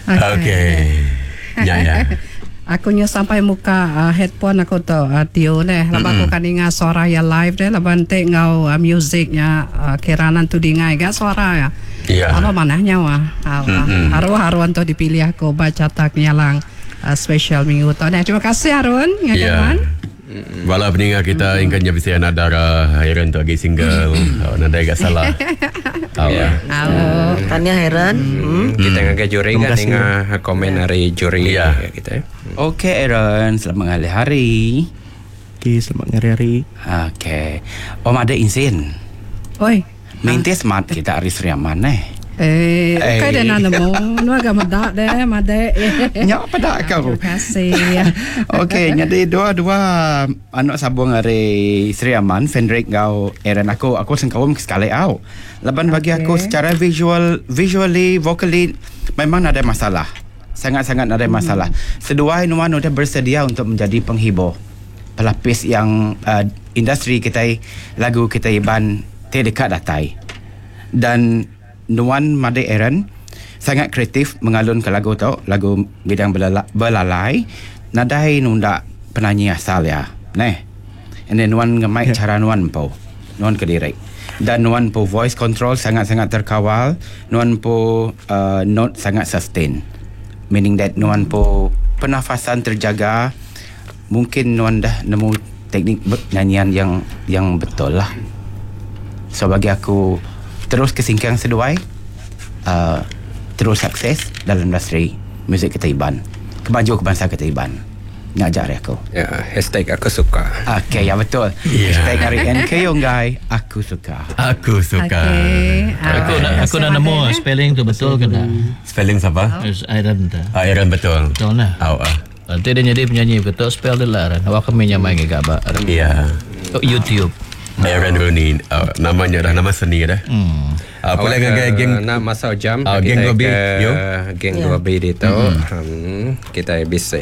Okay. Ya. Aku nya sampai muka headphone aku tu Tio deh. Lepas aku kan ingat suara ya live deh. Lepas nanti ngau musiknya kiranan tu dengai gak suara ya. Ya. Apa manahnya wah. Haruan tu dipilih aku baca tak nyalang special minggu tu. Terima kasih Harun. Ya. Walau peningat kita ingkanya bisa nadara Hairan tu lagi single. Nada agak salah. Tanya Hairan. Kita ngagai juri kan dengan komen hari juri kita. Okey Aaron, selamat hari. Okey, selamat hari. Okey. Om ada insin. Oi. Minta smart kita hari Seriaman Okay dah nak nemu. Nu agak medak deh, madek. Nyak pada kau. Terima kasih. Okey, nyadi dua anak sabung hari Seriaman, Fendrik kau Aaron aku sengkawam sekali au. Laban bagi aku secara visually, vocally memang ada masalah. Sangat-sangat ada masalah. Seduai Nuan sudah bersedia untuk menjadi penghibur. Pelapis yang industri kita, lagu kita iban terdekat datai. Dan Nuan Made Aaron sangat kreatif mengalun ke lagu tu, lagu bidang belalai. Nadai nunda penyanyi asal ya. And then Nuan ngemai cara Nuan po. Nuan kedirek. Dan Nuan po voice control sangat-sangat terkawal. Nuan po note sangat sustain. Meaning that Nuan po pernafasan terjaga. Mungkin Nuan dah nemu teknik nyanyian yang betul lah. So bagi aku terus kesingkang seduai, terus sukses dalam industri muzik kita Iban, kemaju bangsa kita Iban. Ngajar aku. Ya, hashtag aku suka. Okay, ya betul. Hashtag hari NK Yonggai, aku suka. Aku suka. Aku nak nemu spelling tu betul ke tak? Spelling siapa? Aaron tu. Aaron betul. Betul lah. Nanti dia jadi penyanyi betul spell dia lah. Awak kami nyamai ke gak? Iya. YouTube. Aaron Rooney, namanya dah nama seni dah. Apa lagi geng nak masuk jam geng Gobi yo. Geng Gobi itu kita bisa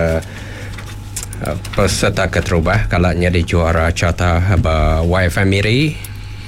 peserta keterubah kalau jadi juara carta Y Family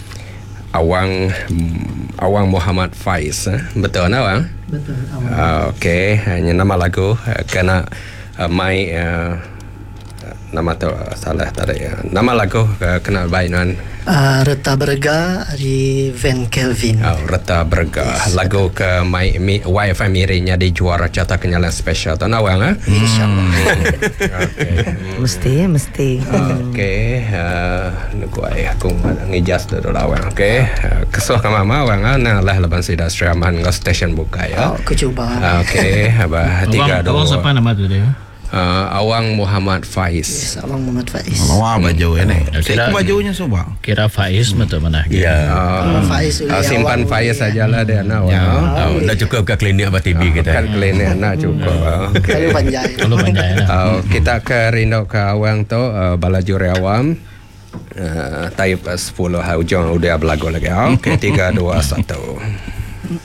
Awang Muhammad Faiz. Betul Awang? Betul. Okey, hanya nama lagu kena mai nama tu salah tadi. Nama lagu kena baik nan. Reta Berga di Van Kelvin. Reta Berga. Lagu ke Y Family nya di juara carta kenyalan special. Tahu nawang InsyaAllah. Mesti. Okey. Aku ngijas dulu awang. Okey. Kesuh ke mama awang nah lah leban sida Seriaman ngau station buka ya. Aku cuba. Okey. Abah 3 2. Awang siapa nama tu dia? Awang Muhammad Faiz. Yes, Awang Muhammad Faiz. Wah, baju ni. Saya bajunya coba. Kira Faiz betul mana? Ya. Faiz Simpan Faiz sajalah dia nak. Dah cukup ke klinik apa TB kita. Kan klinik nak cukup. Kalau panjai. Kalau panjai lah. Kita ke rindu ke awang tu balajuri awam. Taib 10 hujung udah berlagu lagi. Okey 3 2 1.